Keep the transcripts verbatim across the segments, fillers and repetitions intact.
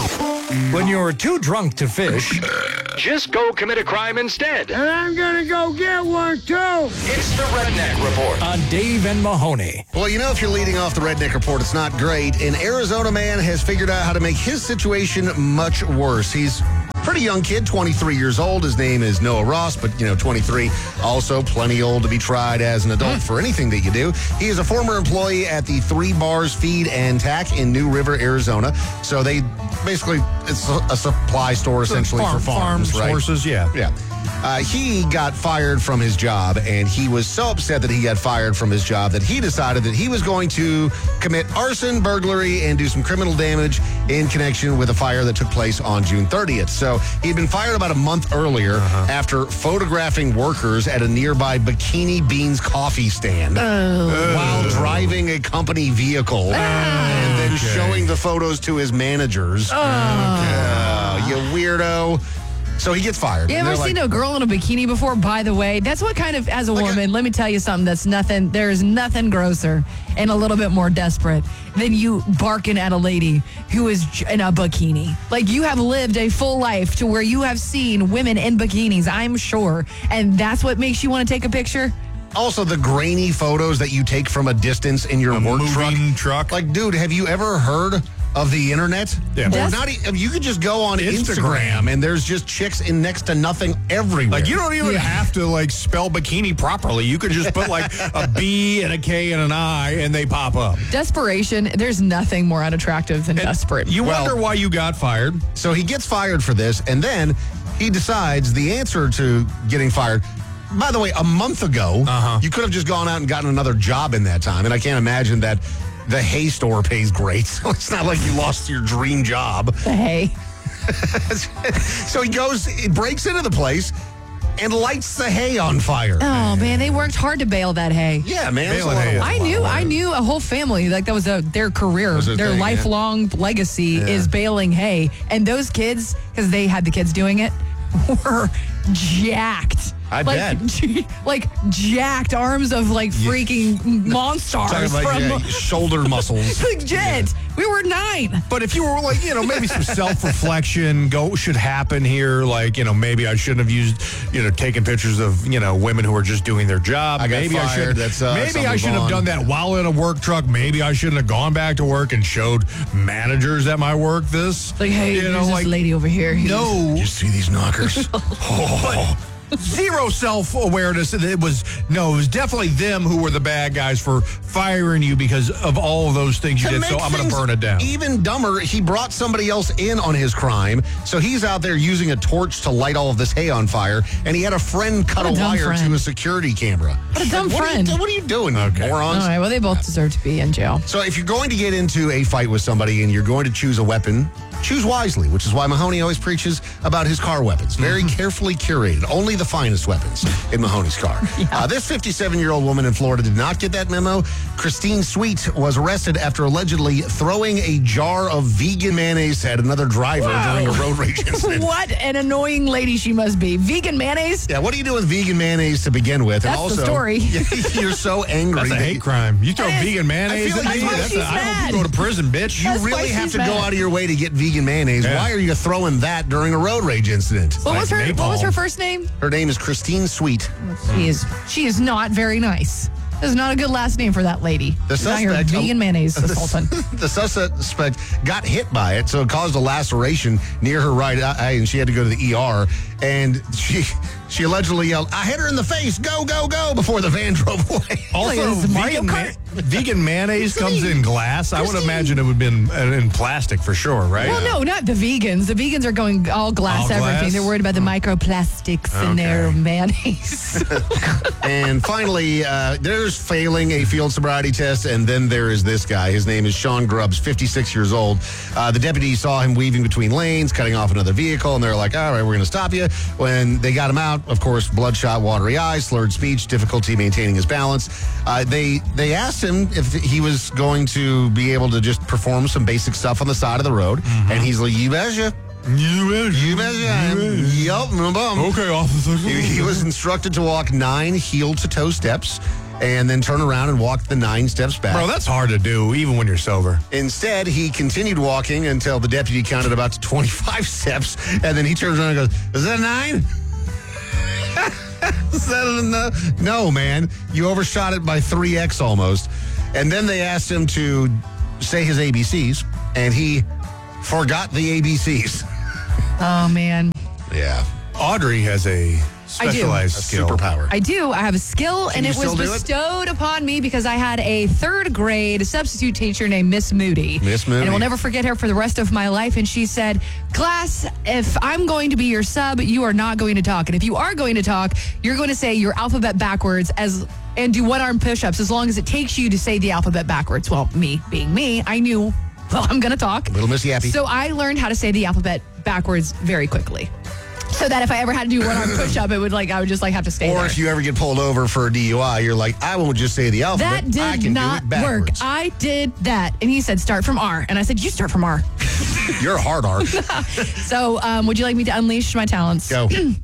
When you're too drunk to fish, just go commit a crime instead. And I'm gonna go get one too. It's the Redneck Report on Dave and Mahoney. Well, you know, if you're leading off the Redneck Report, it's not great. An Arizona man has figured out how to make his situation much worse. He's a pretty young kid, twenty-three years old. His name is Noah Ross, but, you know, twenty-three, also plenty old to be tried as an adult for anything that you do. He is a former employee at the Three Bars Feed and Tack in New River, Arizona. So they basically, it's a, a supply store essentially Farm, for farms, farms right? Horses, yeah. Yeah. Uh, he got fired from his job, and he was so upset that he got fired from his job that he decided that he was going to commit arson, burglary, and do some criminal damage in connection with a fire that took place on June thirtieth. So he'd been fired about a month earlier uh-huh. after photographing workers at a nearby Bikini Beans coffee stand oh. while driving a company vehicle ah. and then okay. showing the photos to his managers. Oh. Uh, you weirdo. So he gets fired. You ever seen like, a girl in a bikini before, by the way? That's what kind of, as a like woman, a, let me tell you something that's nothing, there's nothing grosser and a little bit more desperate than you barking at a lady who is in a bikini. Like, you have lived a full life to where you have seen women in bikinis, I'm sure. And that's what makes you want to take a picture? Also, the grainy photos that you take from a distance in your a work truck. truck. Like, dude, have you ever heard of the internet? Yeah. Or not, you could just go on Instagram. Instagram and there's just chicks in next to nothing everywhere. Like, you don't even yeah. have to, like, spell bikini properly. You could just put, like, a B and a K and an I, and they pop up. Desperation, there's nothing more unattractive than and desperate. You well, wonder why you got fired. So he gets fired for this, and then he decides the answer to getting fired. By the way, a month ago, uh-huh. you could have just gone out and gotten another job in that time, and I can't imagine that the hay store pays great, so it's not like you lost your dream job. The hay. So he goes, he breaks into the place and lights the hay on fire. Oh, man, they worked hard to bale that hay. Yeah, man. Baling hay. I knew, I knew a whole family, like that was a, their career, their their thing, lifelong yeah. legacy yeah. is baling hay. And those kids, because they had the kids doing it, were jacked. I like, bet. G- like jacked arms of like freaking yeah. monsters. Talking about from yeah, shoulder muscles. Legit. Yeah. We were nine. But if you were like, you know, maybe some self-reflection go should happen here. Like, you know, maybe I shouldn't have used, you know, taking pictures of, you know, women who are just doing their job. I got maybe fired. I should. That's, uh, maybe I shouldn't on. have done that while in a work truck. Maybe I shouldn't have gone back to work and showed managers at my work this. Like, hey, you there's know, this like, lady over here. No. You see these knockers? Oh. Zero self-awareness. It was, no, it was definitely them who were the bad guys for firing you because of all of those things you To did, so I'm going to burn it down. Even dumber, he brought somebody else in on his crime, so he's out there using a torch to light all of this hay on fire, and he had a friend cut What a a, dumb wire friend. to a security camera. What a dumb Like, what friend. Are you, what are you doing, okay. morons? All right, well, they both deserve to be in jail. So if you're going to get into a fight with somebody and you're going to choose a weapon, choose wisely, which is why Mahoney always preaches about his car weapons. Very mm-hmm. carefully curated. Only the finest weapons in Mahoney's car. Yeah. Uh, this fifty-seven-year-old woman in Florida did not get that memo. Christine Sweet was arrested after allegedly throwing a jar of vegan mayonnaise at another driver Whoa. during a road rage incident. What an annoying lady she must be. Vegan mayonnaise? Yeah, what do you do with vegan mayonnaise to begin with? That's and also, the story. You're so angry. That's a that hate you, crime. You throw That is- vegan mayonnaise I feel at like me? that's why That's she's a, I hope mad. you go to prison, bitch. You That's why really have she's to go mad. out of your way to get vegan mayonnaise. Yeah. Why are you throwing that during a road rage incident? What was her Like What was napalm. her first name? Her name is Christine Sweet. She is she is not very nice. That's not a good last name for that lady. The She's not your suspect, vegan mayonnaise assaultant. The suspect got hit by it, so it caused a laceration near her right eye, and she had to go to the E R. And she she allegedly yelled, "I hit her in the face! Go, go, go!" before the van drove away. Also, Like, is it Mario vegan, Kart? vegan mayonnaise comes in glass. I would Christine. imagine it would have been uh, in plastic for sure, right? Well, no, not the vegans. The vegans are going all glass All everything. glass? They're worried about the microplastics in their Okay. mayonnaise. And finally, uh, there's failing a field sobriety test, and then there is this guy. His name is Sean Grubbs, fifty-six years old. Uh, the deputy saw him weaving between lanes, cutting off another vehicle, and they're like, all right, we're going to stop you. When they got him out, of course, bloodshot, watery eyes, slurred speech, difficulty maintaining his balance. Uh, they, they asked him if he was going to be able to just perform some basic stuff on the side of the road, mm-hmm. and he's like, you betcha. You You betcha. Yup, no bum. Okay, officer. He, he was instructed to walk nine heel-to-toe steps and then turn around and walk the nine steps back. Bro, that's hard to do, even when you're sober. Instead, he continued walking until the deputy counted about twenty-five steps, and then he turns around and goes, is that nine? Is that a no? No, man. You overshot it by three X almost. And then they asked him to say his A B Cs, and he forgot the A B Cs. Oh, man. Yeah. Audrey has a specialized A skill. superpower. I do. I have a skill, Can and you it was still do it? bestowed upon me because I had a third grade substitute teacher named Miss Moody. Miss Moody. And I will never forget her for the rest of my life. And she said, class, if I'm going to be your sub, you are not going to talk. And if you are going to talk, you're going to say your alphabet backwards as and do one-arm push-ups as long as it takes you to say the alphabet backwards. Well, me being me, I knew, well, I'm going to talk. Little Miss Yappy. So I learned how to say the alphabet backwards very quickly. So that if I ever had to do one arm push up, it would like I would just like have to stay Or there. if you ever get pulled over for a D U I, you're like, I won't just say the alphabet. That did I can not do it work. backwards. I did that, and he said start from R, and I said you start from R. You're a hard R. So um, would you like me to unleash my talents? Go. Z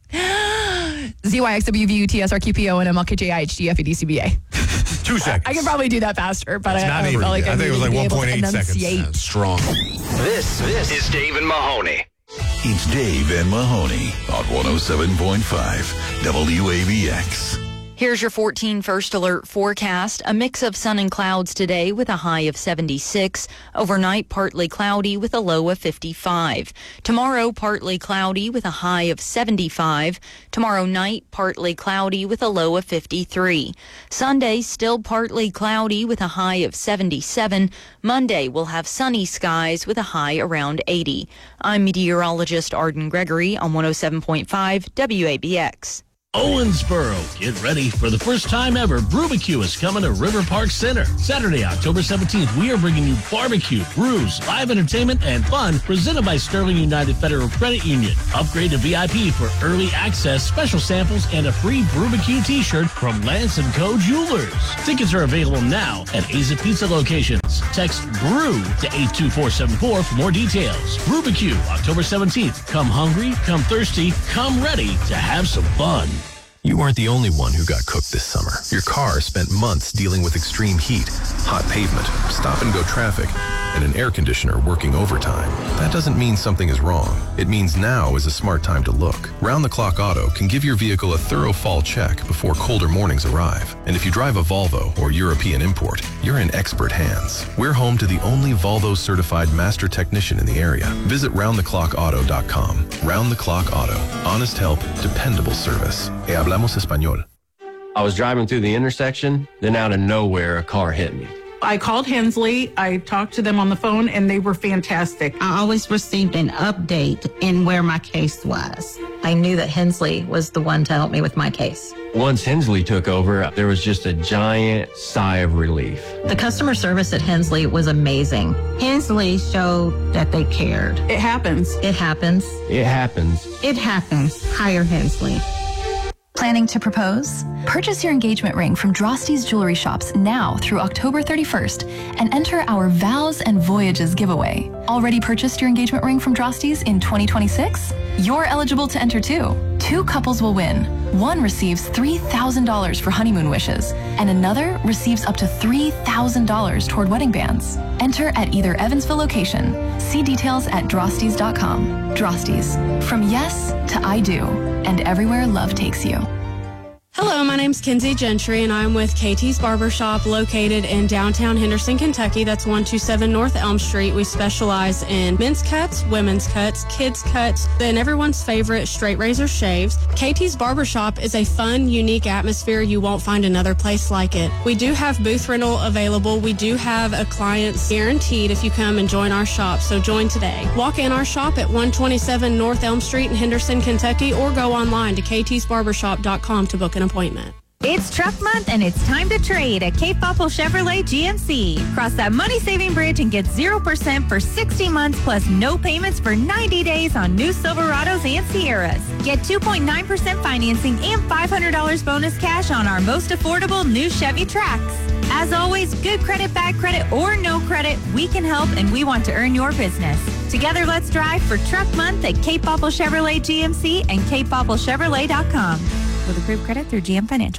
Y X W V U T S R Q P O N M L K J I H D F E D C B A. Two seconds. I could probably do that faster, but It's I, not I even. felt like I, I think it was needed like to be able to one point eight seconds. enunciate. That's strong. This, this is Dave and Mahoney. It's Dave and Mahoney on one oh seven point five W A B X. Here's your fourteen First Alert forecast. A mix of sun and clouds today with a high of seventy-six. Overnight, partly cloudy with a low of fifty-five. Tomorrow, partly cloudy with a high of seventy-five. Tomorrow night, partly cloudy with a low of fifty-three. Sunday, still partly cloudy with a high of seventy-seven. Monday, we'll have sunny skies with a high around eighty. I'm meteorologist Arden Gregory on one oh seven point five W A B X. Owensboro, get ready for the first time ever. Brubacue is coming to River Park Center. Saturday, October seventeenth, we are bringing you barbecue, brews, live entertainment, and fun presented by Sterling United Federal Credit Union. Upgrade to V I P for early access, special samples, and a free Brubacue t-shirt from Lance and Co. Jewelers. Tickets are available now at Aza Pizza locations. Text BREW to eight two four seven four for more details. Brubacue, October seventeenth. Come hungry, come thirsty, come ready to have some fun. You weren't the only one who got cooked this summer. Your car spent months dealing with extreme heat, hot pavement, stop-and-go traffic, and an air conditioner working overtime. That doesn't mean something is wrong. It means now is a smart time to look. Round-the-Clock Auto can give your vehicle a thorough fall check before colder mornings arrive. And if you drive a Volvo or European import, you're in expert hands. We're home to the only Volvo-certified master technician in the area. Visit round the clock auto dot com. Round the Clock Auto. Honest help, dependable service. E hablamos español. I was driving through the intersection, then out of nowhere, a car hit me. I called Hensley. I talked to them on the phone, and they were fantastic. I always received an update in where my case was. I knew that Hensley was the one to help me with my case. Once Hensley took over, there was just a giant sigh of relief. The customer service at Hensley was amazing. Hensley showed that they cared. It happens. It happens. It happens. It happens. Hire Hensley. Planning to propose? Purchase your engagement ring from Drosty's Jewelry Shops now through October thirty-first and enter our Vows and Voyages giveaway. Already purchased your engagement ring from Drosty's in twenty twenty-six? You're eligible to enter too. Two couples will win. One receives three thousand dollars for honeymoon wishes, and another receives up to three thousand dollars toward wedding bands. Enter at either Evansville location. See details at drostys dot com. Drosty's. From yes to I do, and everywhere love takes you. Hello, my name's Kenzie Gentry, and I'm with K T's Barbershop located in downtown Henderson, Kentucky. That's one two seven North Elm Street. We specialize in men's cuts, women's cuts, kids' cuts, and everyone's favorite straight razor shaves. K T's Barbershop is a fun, unique atmosphere. You won't find another place like it. We do have booth rental available. We do have a client's guaranteed if you come and join our shop, so join today. Walk in our shop at one twenty-seven North Elm Street in Henderson, Kentucky, or go online to k t's barbershop dot com to book an appointment. It's truck month and it's time to trade at Cape Popple Chevrolet G M C. Cross that money-saving bridge and get zero percent for sixty months plus no payments for ninety days on new Silverados and Sierras. Get two point nine percent financing and five hundred dollars bonus cash on our most affordable new Chevy Trax. As always, good credit, bad credit, or no credit, we can help and we want to earn your business. Together, let's drive for truck month at Cape Popple Chevrolet G M C and cape popple chevrolet dot com. With approved credit through G M Financial.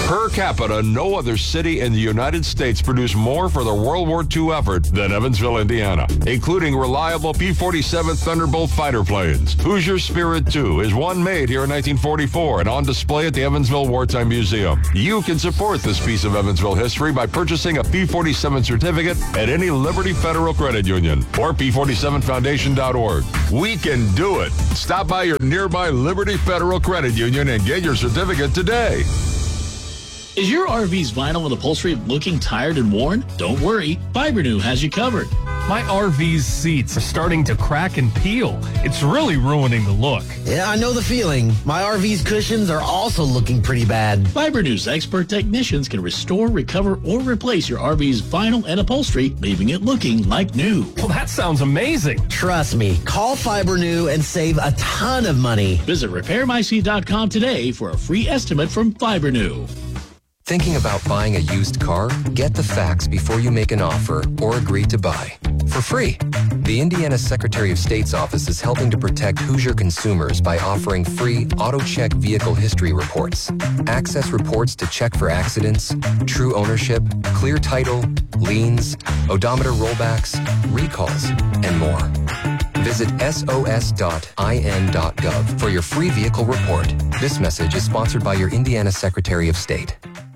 Per capita, no other city in the United States produced more for the World War Two effort than Evansville, Indiana, including reliable P forty-seven Thunderbolt fighter planes. Hoosier Spirit two is one made here in nineteen forty-four and on display at the Evansville Wartime Museum. You can support this piece of Evansville history by purchasing a P forty-seven certificate at any Liberty Federal Credit Union or P forty-seven foundation dot org. We can do it. Stop by your nearby Liberty Federal Credit Union and get your certificate today. Is your R V's vinyl and upholstery looking tired and worn? Don't worry, Fibernew has you covered. My R V's seats are starting to crack and peel. It's really ruining the look. Yeah, I know the feeling. My R V's cushions are also looking pretty bad. Fibernew's expert technicians can restore, recover, or replace your R V's vinyl and upholstery, leaving it looking like new. Well, that sounds amazing. Trust me, call Fibernew and save a ton of money. Visit repair my seat dot com today for a free estimate from Fibernew. Thinking about buying a used car? Get the facts before you make an offer or agree to buy. For free. The Indiana Secretary of State's office is helping to protect Hoosier consumers by offering free AutoCheck vehicle history reports. Access reports to check for accidents, true ownership, clear title, liens, odometer rollbacks, recalls, and more. Visit S O S dot I N dot gov for your free vehicle report. This message is sponsored by your Indiana Secretary of State.